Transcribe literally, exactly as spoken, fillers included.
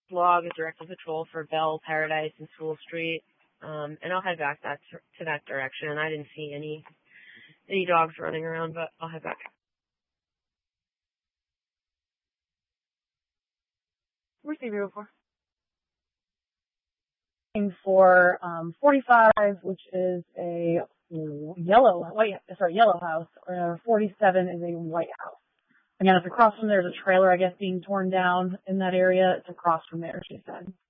log a directed patrol for Bell, Paradise, and School Street, um, and I'll head back that to that direction. I didn't see any any dogs running around, but I'll head back. Where's the zero four? For um, forty-five, which is a yellow, white, sorry, yellow house, or forty-seven is a white house. Again, it's across from there's a trailer, I guess, being torn down in that area. It's across from there, she said.